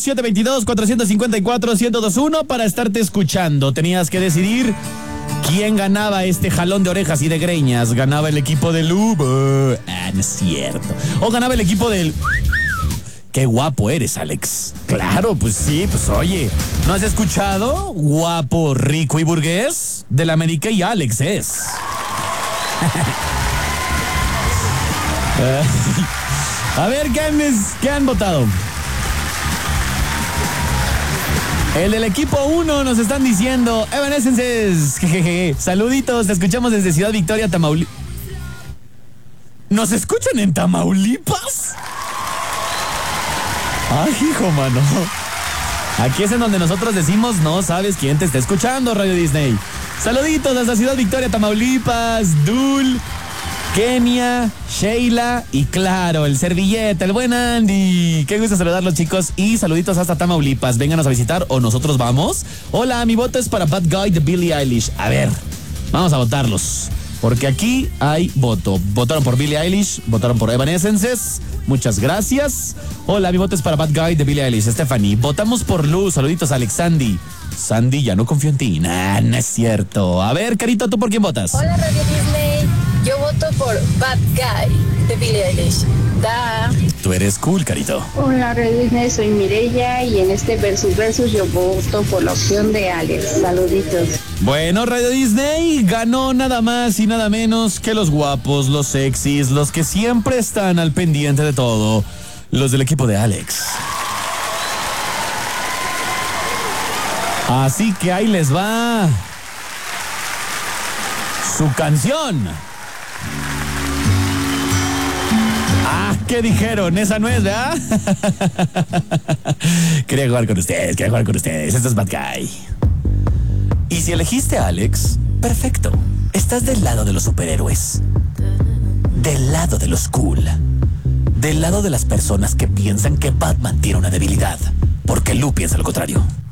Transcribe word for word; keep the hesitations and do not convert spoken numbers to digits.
siete dos dos, cuatro cinco cuatro, uno cero dos uno para estarte escuchando. Tenías que decidir quién ganaba este jalón de orejas y de greñas. ¿Ganaba el equipo del Uber? Ah, no es cierto. ¿O ganaba el equipo del... Qué guapo eres, Alex? Claro, pues sí, pues oye, ¿no has escuchado? Guapo, rico y burgués. Del América y Alex es. A ver, ¿qué han, ¿qué han votado? El del equipo uno nos están diciendo, Evanescences, jejeje, saluditos, te escuchamos desde Ciudad Victoria, Tamaulipas. ¿Nos escuchan en Tamaulipas? Ay, hijo, mano. Aquí es en donde nosotros decimos, no sabes quién te está escuchando, Radio Disney. Saluditos desde Ciudad Victoria, Tamaulipas, Dul, Kenia, Sheila y claro, el Servilleta, el buen Andy. Qué gusto saludarlos, chicos. Y saluditos hasta Tamaulipas. Vénganos a visitar o nosotros vamos. Hola, mi voto es para Bad Guy de Billie Eilish. A ver, vamos a votarlos. Porque aquí hay voto. Votaron por Billie Eilish, votaron por Evanescences. Muchas gracias. Hola, mi voto es para Bad Guy de Billie Eilish. Stephanie, votamos por Luz. Saluditos a Alex Sandy. Sandy, ya no confío en ti. Nah, no es cierto. A ver, Carito, ¿tú por quién votas? Hola, Radio Disney. Yo voto por Bad Guy de Billie Eilish. Da. Tú eres cool, Carito. Hola, Radio Disney, soy Mireya y en este Versus Versus yo voto por la opción de Alex. Saluditos. Bueno, Radio Disney ganó nada más y nada menos que los guapos, los sexys, los que siempre están al pendiente de todo, los del equipo de Alex. Así que ahí les va su canción. Ah, ¿qué dijeron? Esa no es, ¿verdad? Quería jugar con ustedes, quería jugar con ustedes. Esto es Bad Guy. Y si elegiste a Alex, perfecto. Estás del lado de los superhéroes. Del lado de los cool. Del lado de las personas que piensan que Batman tiene una debilidad. Porque Lu piensa lo contrario.